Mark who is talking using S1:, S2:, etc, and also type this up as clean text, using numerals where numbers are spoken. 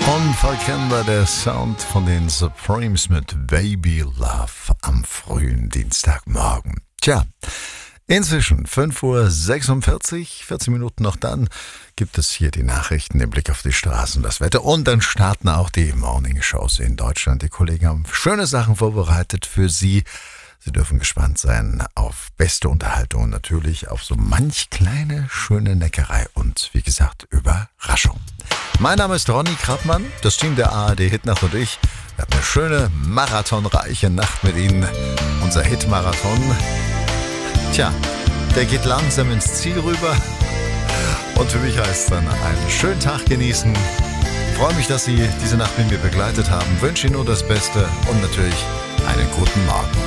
S1: Unverkennbar der Sound von den Supremes mit Baby Love am frühen Dienstagmorgen. Tja, inzwischen 5:46 Uhr, 14 Minuten noch dann, gibt es hier die Nachrichten, den Blick auf die Straßen, das Wetter und dann starten auch die Morning-Shows in Deutschland. Die Kollegen haben schöne Sachen vorbereitet für Sie. Sie dürfen gespannt sein auf beste Unterhaltung und natürlich auf so manch kleine, schöne Neckerei und wie gesagt, Überraschung. Mein Name ist Ronny Krappmann, das Team der ARD Hitnacht und ich. Wir hatten eine schöne, marathonreiche Nacht mit Ihnen. Unser Hitmarathon, tja, der geht langsam ins Ziel rüber. Und für mich heißt es dann einen schönen Tag genießen. Ich freue mich, dass Sie diese Nacht mit mir begleitet haben. Wünsche Ihnen nur das Beste und natürlich einen guten Morgen.